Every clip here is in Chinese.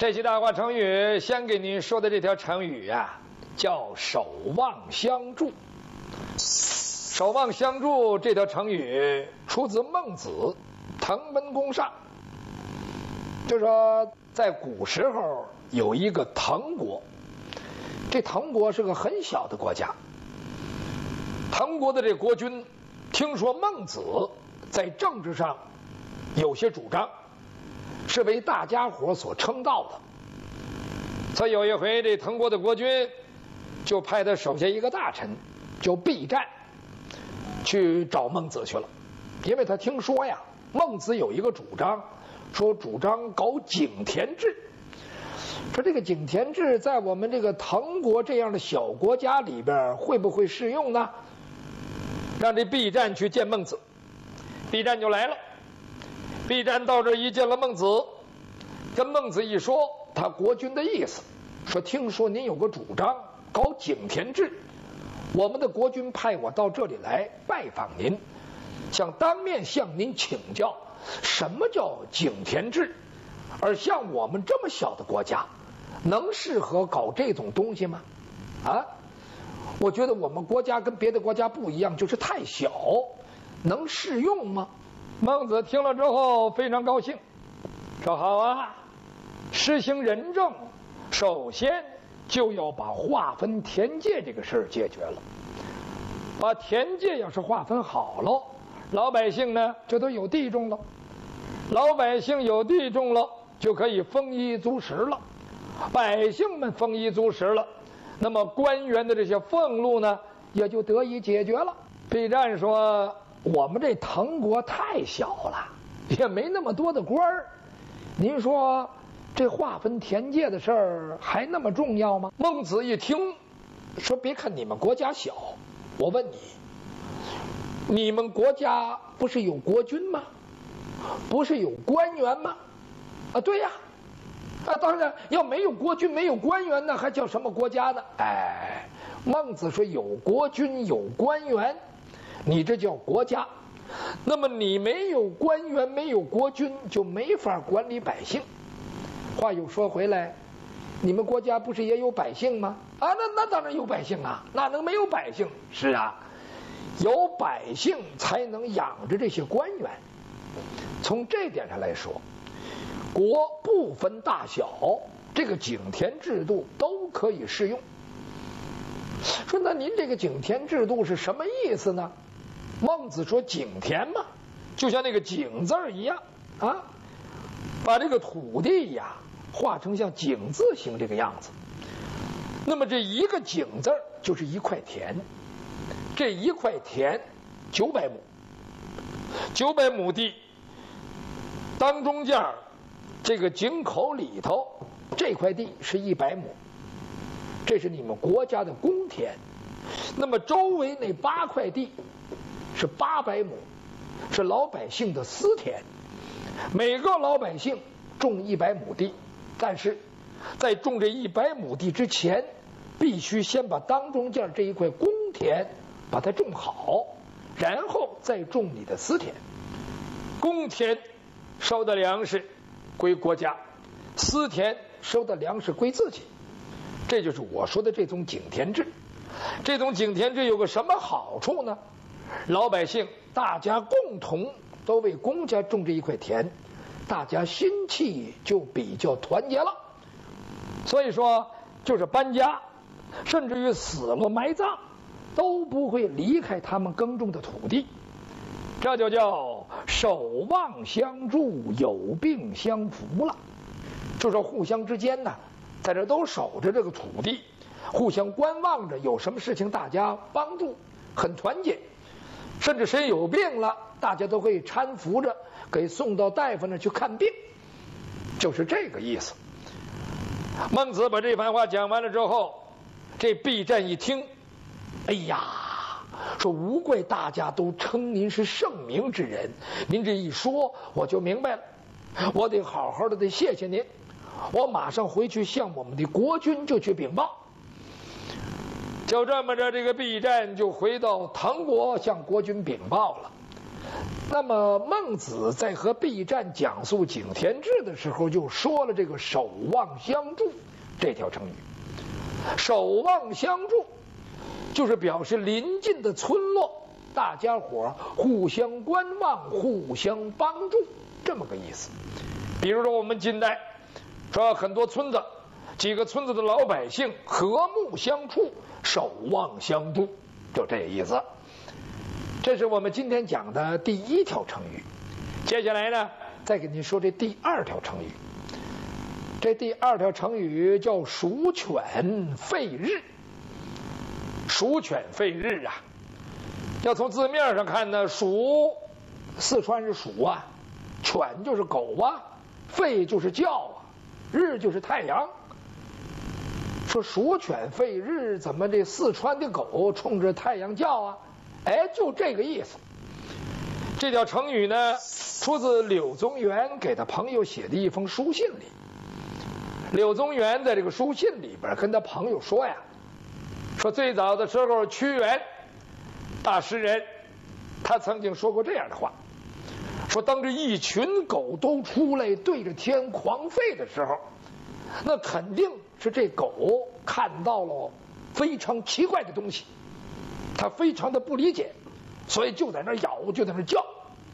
这期大话成语，先给您说的这条成语呀，叫守望相助。守望相助这条成语出自孟子《滕文公上》，就说在古时候有一个滕国，这滕国是个很小的国家。滕国的这国君听说孟子在政治上有些主张，是为大家伙所称道的，所以有一回这滕国的国君就派他手下一个大臣叫毕占去找孟子去了。因为他听说呀，孟子有一个主张，说主张搞井田制，说这个井田制在我们这个滕国这样的小国家里边会不会适用呢？让这毕占去见孟子。毕占就来了。毕占到这一见了孟子，跟孟子一说他国君的意思，说听说您有个主张搞井田制，我们的国君派我到这里来拜访您，想当面向您请教什么叫井田制，而像我们这么小的国家能适合搞这种东西吗？我觉得我们国家跟别的国家不一样，就是太小，能适用吗？孟子听了之后非常高兴，说好啊，实行仁政，首先就要把划分田界这个事儿解决了。把田界要是划分好了，老百姓呢这都有地种了，老百姓有地种了，就可以丰衣足食了，百姓们丰衣足食了，那么官员的这些俸禄呢也就得以解决了。毕占说，我们这滕国太小了，也没那么多的官儿，您说这划分田界的事儿还那么重要吗？孟子一听说，别看你们国家小，我问你，你们国家不是有国君吗？不是有官员吗？对呀，当然要没有国君没有官员，那还叫什么国家呢？孟子说有国君有官员，你这叫国家。那么你没有官员没有国君，就没法管理百姓。话又说回来，你们国家不是也有百姓吗？那当然有百姓啊，哪能没有百姓？是啊，有百姓才能养着这些官员。从这点上来说，国不分大小，这个井田制度都可以适用。说那您这个井田制度是什么意思呢？孟子说井田嘛，就像那个井字一样把这个土地呀画成像井字形这个样子。那么这一个井字就是一块田，这一块田900亩，900亩地当中间这个井口里头这块地是100亩，这是你们国家的公田。那么周围那8块地是800亩，是老百姓的私田，每个老百姓种100亩地，但是在种这100亩地之前，必须先把当中间这一块公田把它种好，然后再种你的私田。公田收的粮食归国家，私田收的粮食归自己。这就是我说的这种井田制。这种井田制有个什么好处呢？老百姓大家共同都为公家种这一块田，大家心气就比较团结了。所以说就是搬家，甚至于死了埋葬，都不会离开他们耕种的土地。这就叫守望相助，有病相扶了。就是互相之间呢，在这都守着这个土地，互相观望着，有什么事情大家帮助，很团结。甚至谁有病了，大家都会搀扶着给送到大夫那去看病，就是这个意思。孟子把这番话讲完了之后，这毕占一听，哎呀，说无怪大家都称您是圣明之人，您这一说我就明白了，我得好好的得谢谢您，我马上回去向我们的国君就去禀报。就这么着，这个毕占就回到滕国向国君禀报了。 那么孟子在和毕湛讲述井田制的时候，就说了这个守望相助这条成语。守望相助就是表示邻近的村落大家伙互相观望，互相帮助，这么个意思。比如说我们近代说很多村子，几个村子的老百姓和睦相处，守望相助，就这意思。这是我们今天讲的第一条成语。接下来呢，再给您说这第二条成语。这第二条成语叫鼠犬吠日。鼠犬吠日啊，要从字面上看呢，鼠，四川是鼠啊，犬就是狗啊，吠就是叫啊，日就是太阳。说鼠犬吠日，怎么这四川的狗冲着太阳叫啊？哎，就这个意思。这条成语呢，出自柳宗元给他朋友写的一封书信里。柳宗元在这个书信里边跟他朋友说呀，说最早的时候，屈原大诗人，他曾经说过这样的话，说当这一群狗都出来对着天狂吠的时候，那肯定是这狗看到了非常奇怪的东西，他非常的不理解，所以就在那咬，就在那叫。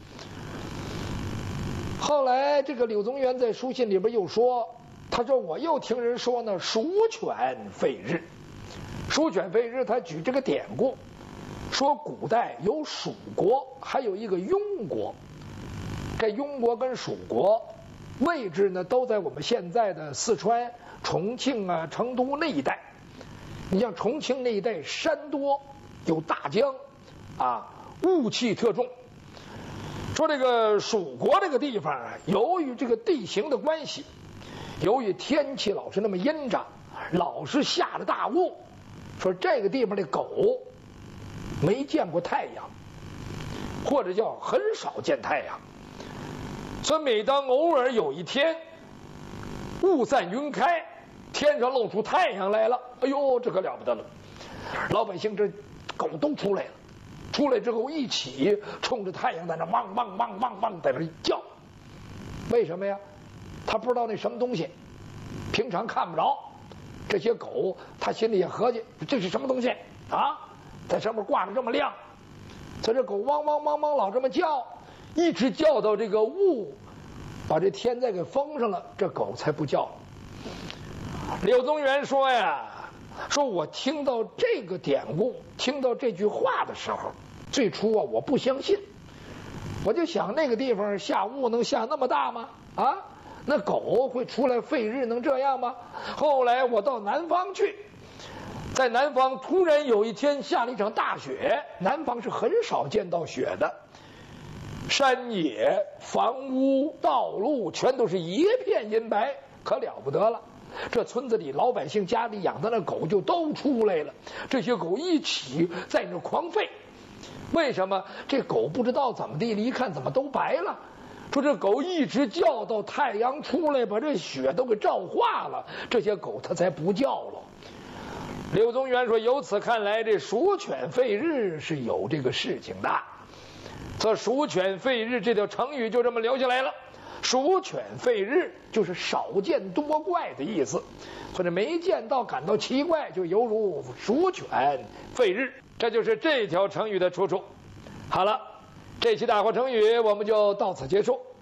后来这个柳宗元在书信里边又说，他说我又听人说呢，鼠犬吠日。鼠犬吠日，他举这个典故，说古代有蜀国，还有一个庸国。这庸国跟蜀国位置呢，都在我们现在的四川、重庆啊、成都那一带。你像重庆那一带山多，有大江啊，雾气特重。说这个蜀国这个地方啊，由于这个地形的关系，由于天气老是那么阴着，老是下着大雾，说这个地方的狗没见过太阳，或者叫很少见太阳。所以每当偶尔有一天雾散云开，天上露出太阳来了，哎呦，这可了不得了！老百姓这狗都出来了，出来之后一起冲着太阳在那汪汪汪汪汪在那叫。为什么呀？他不知道那什么东西，平常看不着。这些狗他心里也合计，这是什么东西啊，在上面挂着这么亮。所以这狗汪汪汪汪老这么叫，一直叫到这个雾把这天再给封上了，这狗才不叫。柳宗元说呀，说我听到这个典故，听到这句话的时候，最初啊我不相信，我就想那个地方下雾能下那么大吗？啊，那狗会出来吠日能这样吗？后来我到南方去，在南方突然有一天下了一场大雪，南方是很少见到雪的，山野、房屋、道路全都是一片银白，可了不得了。这村子里老百姓家里养的那狗就都出来了，这些狗一起在那狂吠。为什么？这狗不知道怎么地了，一看怎么都白了。说这狗一直叫到太阳出来，把这雪都给照化了，这些狗它才不叫了。柳宗元说，由此看来，这鼠犬吠日是有这个事情的。这鼠犬吠日这条成语就这么留下来了。鼠犬吠日就是少见多怪的意思，或者没见到感到奇怪，就犹如鼠犬吠日。这就是这条成语的出处。好了，这期大话成语我们就到此结束。